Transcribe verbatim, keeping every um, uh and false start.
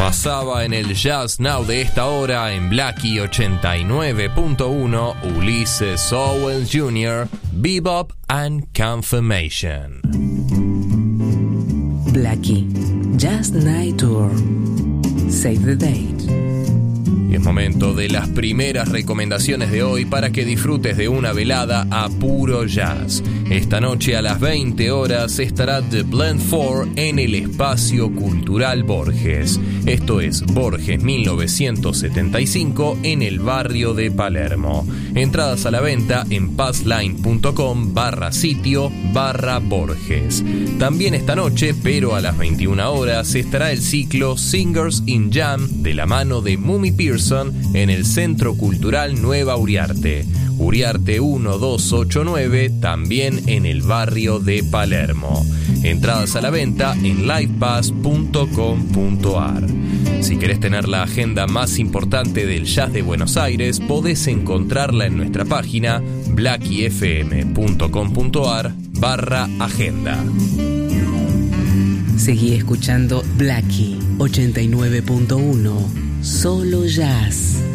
Pasaba en el Jazz Now de esta hora en Blackie ochenta y nueve punto uno, Ulysses Owens junior, Bebop and Confirmation. Blackie, Jazz Night Tour. Save the date. Y es momento de las primeras recomendaciones de hoy para que disfrutes de una velada a puro jazz. Esta noche a las veinte horas estará The Blend cuatro en el Espacio Cultural Borges. Esto es Borges mil novecientos setenta y cinco en el barrio de Palermo. Entradas a la venta en passline.com barra sitio barra Borges. También esta noche, pero a las veintiuna horas, estará el ciclo Singers in Jam de la mano de Mumi Pearson en el Centro Cultural Nueva Uriarte. Uriarte uno dos ocho nueve, también en el barrio de Palermo. Entradas a la venta en livepass punto com punto ar. Si querés tener la agenda más importante del jazz de Buenos Aires, podés encontrarla en nuestra página blackiefm.com.ar barra agenda. Seguí escuchando Blackie ochenta y nueve punto uno. Solo jazz.